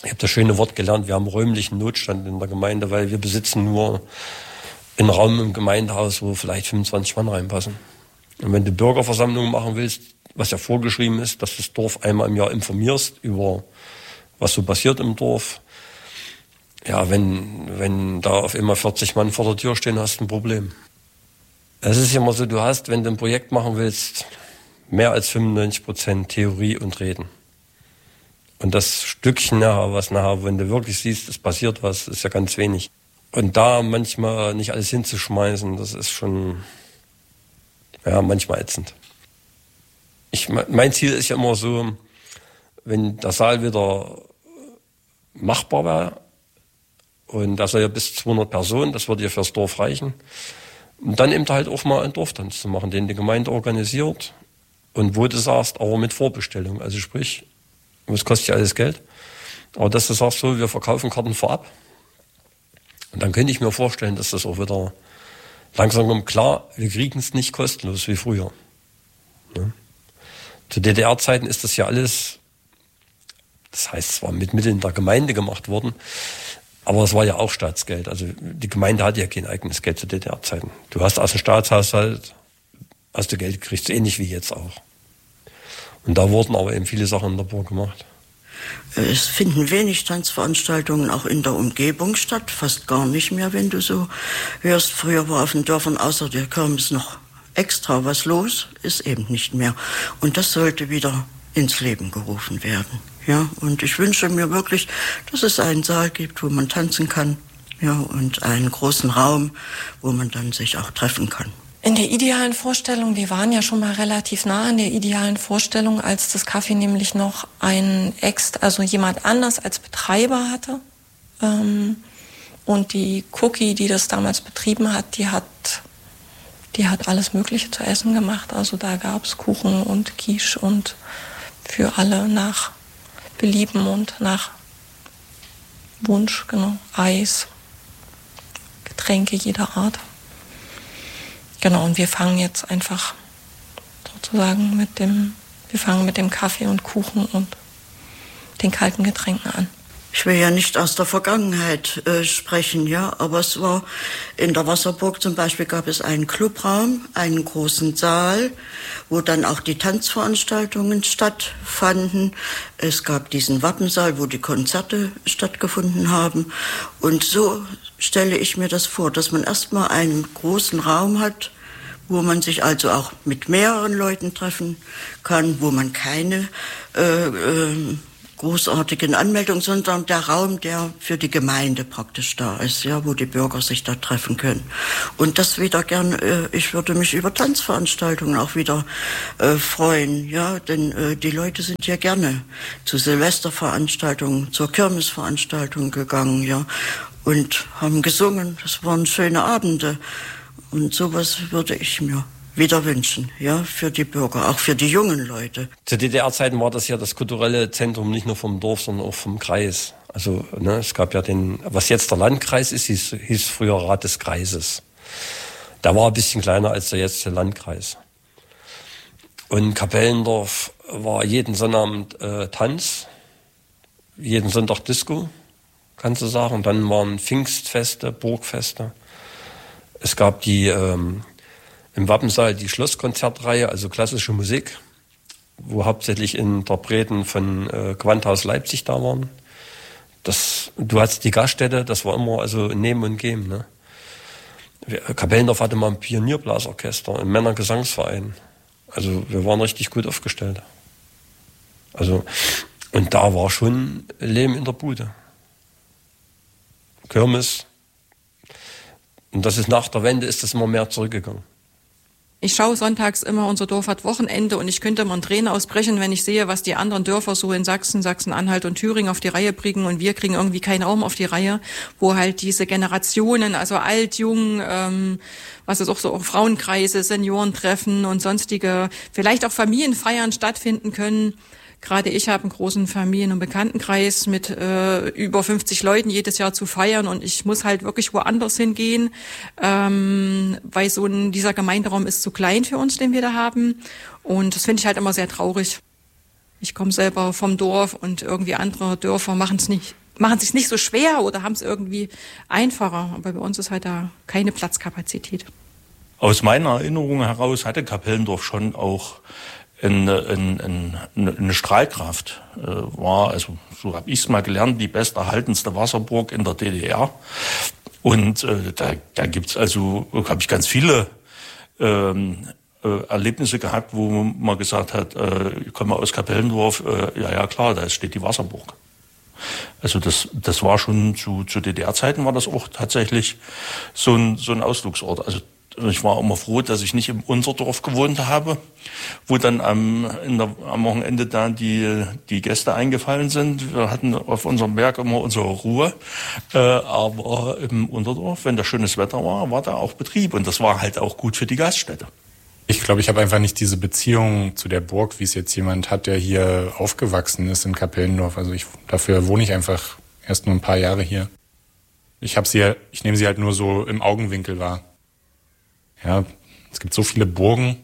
Ich habe das schöne Wort gelernt, wir haben räumlichen Notstand in der Gemeinde, weil wir besitzen nur einen Raum im Gemeindehaus, wo vielleicht 25 Mann reinpassen. Und wenn du Bürgerversammlungen machen willst, was ja vorgeschrieben ist, dass du das Dorf einmal im Jahr informierst über was so passiert im Dorf. Ja, wenn da auf einmal 40 Mann vor der Tür stehen, hast du ein Problem. Es ist immer so, du hast, wenn du ein Projekt machen willst, mehr als 95% Theorie und Reden. Und das Stückchen nachher, wenn du wirklich siehst, es passiert was, ist ja ganz wenig. Und da manchmal nicht alles hinzuschmeißen, das ist schon, ja, manchmal ätzend. Mein Ziel ist ja immer so, wenn der Saal wieder machbar wäre, und das soll ja bis 200 Personen, das würde ja fürs Dorf reichen, und dann eben halt auch mal einen Dorftanz zu machen, den die Gemeinde organisiert und wo du sagst, aber mit Vorbestellung. Also sprich, das kostet ja alles Geld, aber dass du sagst, so, wir verkaufen Karten vorab. Und dann könnte ich mir vorstellen, dass das auch wieder langsam kommt. Klar, wir kriegen es nicht kostenlos wie früher. Ja. Zu DDR-Zeiten ist das ja alles, das heißt zwar mit Mitteln der Gemeinde gemacht worden, aber es war ja auch Staatsgeld. Also die Gemeinde hatte ja kein eigenes Geld zu DDR-Zeiten. Du hast aus dem Staatshaushalt, hast du Geld gekriegt, so ähnlich wie jetzt auch. Und da wurden aber eben viele Sachen in der Burg gemacht. Es finden wenig Tanzveranstaltungen auch in der Umgebung statt, fast gar nicht mehr, wenn du so hörst. Früher war auf den Dörfern außer der Kirmes noch extra was los, ist eben nicht mehr. Und das sollte wieder ins Leben gerufen werden. Ja, und ich wünsche mir wirklich, dass es einen Saal gibt, wo man tanzen kann, ja, und einen großen Raum, wo man dann sich auch treffen kann. In der idealen Vorstellung, wir waren ja schon mal relativ nah an der idealen Vorstellung, als das Café nämlich noch also jemand anders als Betreiber hatte. Und die Cookie, die das damals betrieben hat, die hat alles Mögliche zu essen gemacht. Also da gab es Kuchen und Quiche und für alle nach Belieben und nach Wunsch, genau, Eis, Getränke jeder Art. Genau, und wir fangen jetzt einfach sozusagen mit dem Kaffee und Kuchen und den kalten Getränken an. Ich will ja nicht aus der Vergangenheit sprechen, ja, aber es war in der Wasserburg zum Beispiel, gab es einen Clubraum, einen großen Saal, wo dann auch die Tanzveranstaltungen stattfanden. Es gab diesen Wappensaal, wo die Konzerte stattgefunden haben. Und so stelle ich mir das vor, dass man erstmal einen großen Raum hat, wo man sich also auch mit mehreren Leuten treffen kann, wo man keine großartigen Anmeldungen, sondern der Raum, der für die Gemeinde praktisch da ist, ja, wo die Bürger sich da treffen können. Und das wieder gern, ich würde mich über Tanzveranstaltungen auch wieder freuen, ja, denn die Leute sind ja gerne zu Silvesterveranstaltungen, zur Kirmesveranstaltung gegangen, ja, und haben gesungen. Das waren schöne Abende. Und sowas würde ich mir wieder wünschen, ja, für die Bürger, auch für die jungen Leute. Zu DDR-Zeiten war das ja das kulturelle Zentrum nicht nur vom Dorf, sondern auch vom Kreis. Also, ne, es gab ja was jetzt der Landkreis ist, hieß früher Rat des Kreises. Der war ein bisschen kleiner als der jetzige Landkreis. Und Kapellendorf war jeden Sonnabend Tanz, jeden Sonntag Disco, kannst du sagen. Und dann waren Pfingstfeste, Burgfeste. Es gab im Wappensaal die Schlosskonzertreihe, also klassische Musik, wo hauptsächlich Interpreten von Gewandhaus Leipzig da waren. Du hattest die Gaststätte, das war immer also Nehmen und Geben. Ne? Kapellendorf hatte mal ein Pionierblasorchester, ein Männergesangsverein. Also wir waren richtig gut aufgestellt. Also, und da war schon Leben in der Bude. Kirmes. Und das ist nach der Wende ist das immer mehr zurückgegangen. Ich schaue sonntags immer, unser Dorf hat Wochenende und ich könnte mal in Tränen ausbrechen, wenn ich sehe, was die anderen Dörfer so in Sachsen, Sachsen-Anhalt und Thüringen auf die Reihe bringen und wir kriegen irgendwie keinen Raum auf die Reihe, wo halt diese Generationen, also alt, jung, was ist auch so, auch Frauenkreise, Seniorentreffen und sonstige, vielleicht auch Familienfeiern stattfinden können. Gerade ich habe einen großen Familien- und Bekanntenkreis mit über 50 Leuten jedes Jahr zu feiern und ich muss halt wirklich woanders hingehen, weil dieser Gemeinderaum ist zu klein für uns, den wir da haben. Und das finde ich halt immer sehr traurig. Ich komme selber vom Dorf und irgendwie andere Dörfer machen es nicht so schwer oder haben es irgendwie einfacher. Aber bei uns ist halt da keine Platzkapazität. Aus meiner Erinnerung heraus hatte Kapellendorf schon auch eine Strahlkraft. War, also so habe ich es mal gelernt, die besterhaltenste Wasserburg in der DDR. Und da gibt's also, habe ich ganz viele Erlebnisse gehabt, wo man gesagt hat, ich komme aus Kapellendorf, ja klar, da steht die Wasserburg. Also das war schon zu DDR-Zeiten war das auch tatsächlich so ein Ausflugsort. Also ich war immer froh, dass ich nicht in unser Dorf gewohnt habe, wo dann am Wochenende da die Gäste eingefallen sind. Wir hatten auf unserem Berg immer unsere Ruhe. Aber im Unterdorf, wenn da schönes Wetter war da auch Betrieb. Und das war halt auch gut für die Gaststätte. Ich glaube, ich habe einfach nicht diese Beziehung zu der Burg, wie es jetzt jemand hat, der hier aufgewachsen ist in Kapellendorf. Also dafür wohne ich einfach erst nur ein paar Jahre hier. Ich nehme sie halt nur so im Augenwinkel wahr. Ja, es gibt so viele Burgen.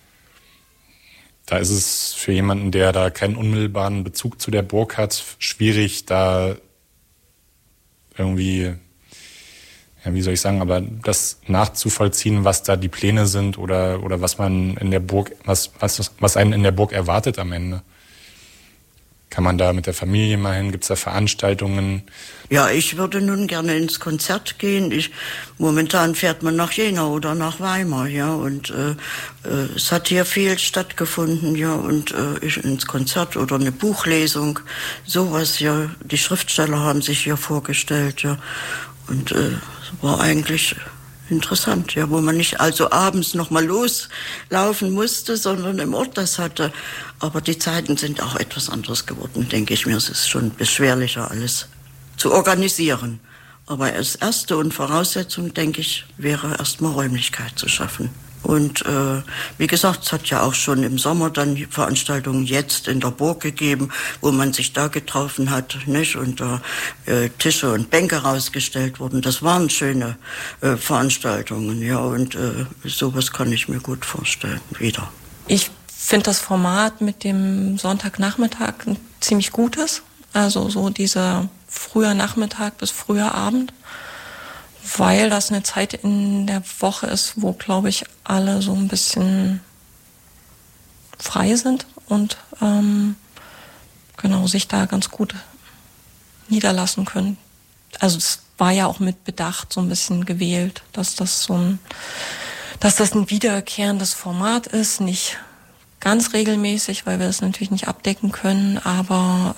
Da ist es für jemanden, der da keinen unmittelbaren Bezug zu der Burg hat, schwierig, da irgendwie, ja, wie soll ich sagen, aber das nachzuvollziehen, was da die Pläne sind oder was man in der Burg, was einen in der Burg erwartet am Ende. Kann man da mit der Familie mal hin? Gibt's da Veranstaltungen? Ja, ich würde nun gerne ins Konzert gehen. Momentan fährt man nach Jena oder nach Weimar, ja, und es hat hier viel stattgefunden, ja, und ich ins Konzert oder eine Buchlesung, sowas, ja. Die Schriftsteller haben sich hier vorgestellt, ja, und war eigentlich interessant, ja, wo man nicht also abends noch mal loslaufen musste, sondern im Ort das hatte. Aber die Zeiten sind auch etwas anderes geworden, denke ich mir. Es ist schon beschwerlicher, alles zu organisieren. Aber als erste und Voraussetzung, denke ich, wäre erstmal Räumlichkeit zu schaffen. Und wie gesagt, es hat ja auch schon im Sommer dann Veranstaltungen jetzt in der Burg gegeben, wo man sich da getroffen hat, nicht? Und da Tische und Bänke rausgestellt wurden. Das waren schöne Veranstaltungen, ja. Und sowas kann ich mir gut vorstellen wieder. Ich finde das Format mit dem Sonntagnachmittag ein ziemlich gutes. Also so dieser früher Nachmittag bis früher Abend. Weil das eine Zeit in der Woche ist, wo, glaube ich, alle so ein bisschen frei sind und genau sich da ganz gut niederlassen können. Also es war ja auch mit Bedacht so ein bisschen gewählt, dass das ein wiederkehrendes Format ist, nicht ganz regelmäßig, weil wir das natürlich nicht abdecken können, aber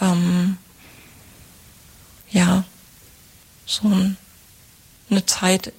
ja, so eine Zeit,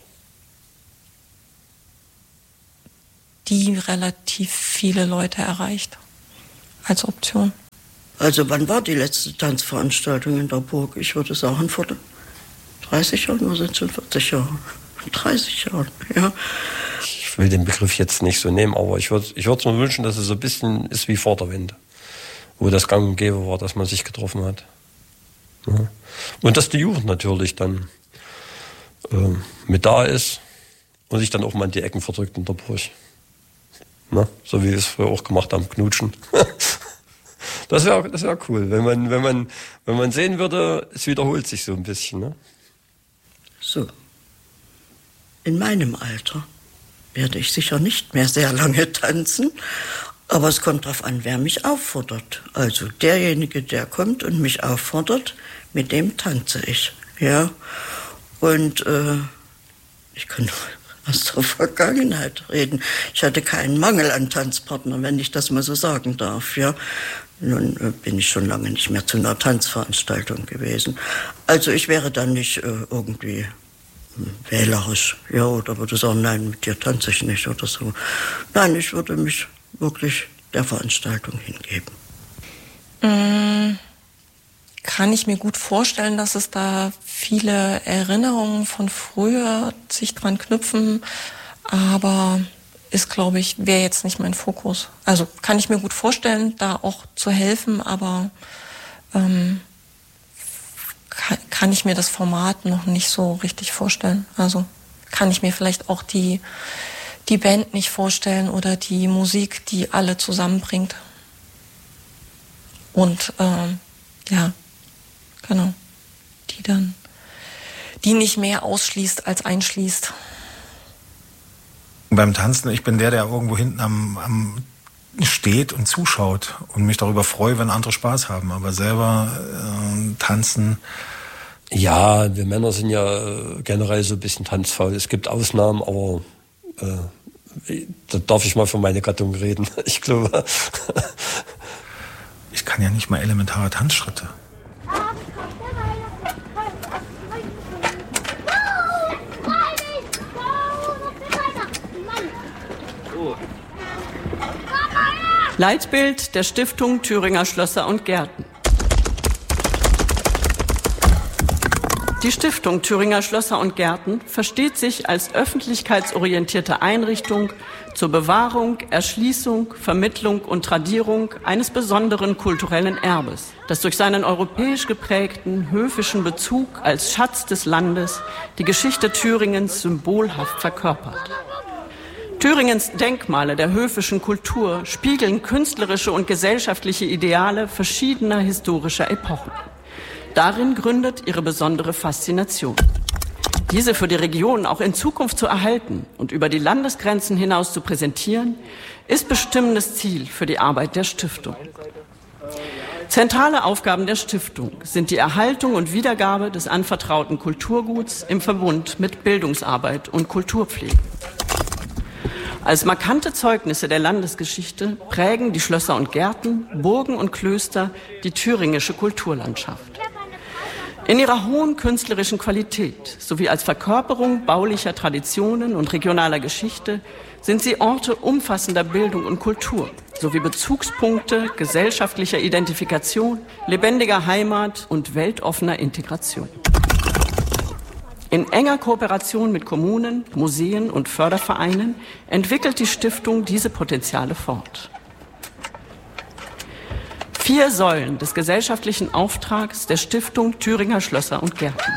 die relativ viele Leute erreicht als Option. Also wann war die letzte Tanzveranstaltung in der Burg? Ich würde sagen vor 30 Jahren oder sind es schon 40 Jahre? 30 Jahren, ja. Ich will den Begriff jetzt nicht so nehmen, aber ich würde mir wünschen, dass es so ein bisschen ist wie vor der Wende, wo das gang und gäbe war, dass man sich getroffen hat. Ja. Und dass die Jugend natürlich dann mit da ist und sich dann auch mal in die Ecken verdrückt in der Burg. Na, so wie wir es früher auch gemacht haben, knutschen. Das wär cool, wenn man sehen würde, es wiederholt sich so ein bisschen. Ne? So, in meinem Alter werde ich sicher nicht mehr sehr lange tanzen, aber es kommt darauf an, wer mich auffordert. Also derjenige, der kommt und mich auffordert, mit dem tanze ich. Ja. Und ich kann aus der Vergangenheit reden. Ich hatte keinen Mangel an Tanzpartnern, wenn ich das mal so sagen darf. Ja. Nun bin ich schon lange nicht mehr zu einer Tanzveranstaltung gewesen. Also ich wäre dann nicht irgendwie wählerisch, ja, oder würde sagen, nein, mit dir tanze ich nicht oder so. Nein, ich würde mich wirklich der Veranstaltung hingeben. Kann ich mir gut vorstellen, dass es da viele Erinnerungen von früher sich dran knüpfen, aber ist, glaube ich, wäre jetzt nicht mein Fokus. Also kann ich mir gut vorstellen, da auch zu helfen, aber kann ich mir das Format noch nicht so richtig vorstellen. Also kann ich mir vielleicht auch die Band nicht vorstellen oder die Musik, die alle zusammenbringt. Und ja, genau, die nicht mehr ausschließt als einschließt. Beim Tanzen, ich bin der irgendwo hinten am steht und zuschaut und mich darüber freue, wenn andere Spaß haben. Aber selber tanzen. Ja, wir Männer sind ja generell so ein bisschen tanzfaul. Es gibt Ausnahmen, aber da darf ich mal für meine Gattung reden. Ich glaube. Ich kann ja nicht mal elementare Tanzschritte. Leitbild der Stiftung Thüringer Schlösser und Gärten. Die Stiftung Thüringer Schlösser und Gärten versteht sich als öffentlichkeitsorientierte Einrichtung zur Bewahrung, Erschließung, Vermittlung und Tradierung eines besonderen kulturellen Erbes, das durch seinen europäisch geprägten höfischen Bezug als Schatz des Landes die Geschichte Thüringens symbolhaft verkörpert. Thüringens Denkmale der höfischen Kultur spiegeln künstlerische und gesellschaftliche Ideale verschiedener historischer Epochen. Darin gründet ihre besondere Faszination. Diese für die Region auch in Zukunft zu erhalten und über die Landesgrenzen hinaus zu präsentieren, ist bestimmendes Ziel für die Arbeit der Stiftung. Zentrale Aufgaben der Stiftung sind die Erhaltung und Wiedergabe des anvertrauten Kulturguts im Verbund mit Bildungsarbeit und Kulturpflege. Als markante Zeugnisse der Landesgeschichte prägen die Schlösser und Gärten, Burgen und Klöster die thüringische Kulturlandschaft. In ihrer hohen künstlerischen Qualität sowie als Verkörperung baulicher Traditionen und regionaler Geschichte sind sie Orte umfassender Bildung und Kultur sowie Bezugspunkte gesellschaftlicher Identifikation, lebendiger Heimat und weltoffener Integration. In enger Kooperation mit Kommunen, Museen und Fördervereinen entwickelt die Stiftung diese Potenziale fort. 4 Säulen des gesellschaftlichen Auftrags der Stiftung Thüringer Schlösser und Gärten.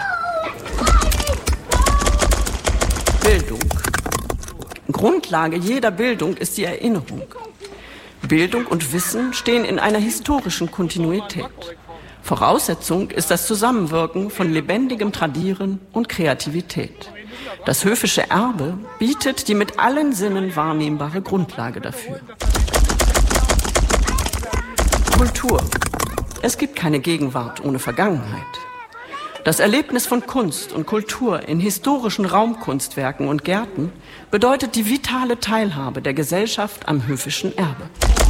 Bildung. Grundlage jeder Bildung ist die Erinnerung. Bildung und Wissen stehen in einer historischen Kontinuität. Voraussetzung ist das Zusammenwirken von lebendigem Tradieren und Kreativität. Das höfische Erbe bietet die mit allen Sinnen wahrnehmbare Grundlage dafür. Kultur. Es gibt keine Gegenwart ohne Vergangenheit. Das Erlebnis von Kunst und Kultur in historischen Raumkunstwerken und Gärten bedeutet die vitale Teilhabe der Gesellschaft am höfischen Erbe.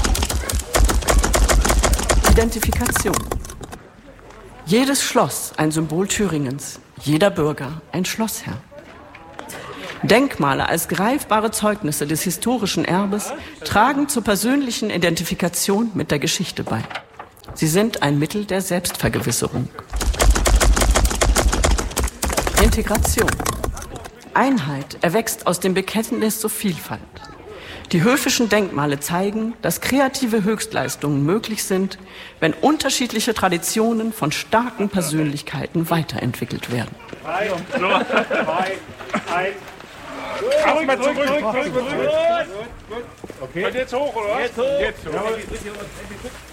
Identifikation. Jedes Schloss ein Symbol Thüringens, jeder Bürger ein Schlossherr. Denkmale als greifbare Zeugnisse des historischen Erbes tragen zur persönlichen Identifikation mit der Geschichte bei. Sie sind ein Mittel der Selbstvergewisserung. Integration. Einheit erwächst aus dem Bekenntnis zur Vielfalt. Die höfischen Denkmale zeigen, dass kreative Höchstleistungen möglich sind, wenn unterschiedliche Traditionen von starken Persönlichkeiten weiterentwickelt werden. Okay. Und jetzt hoch, oder? Jetzt hoch. Jetzt hoch.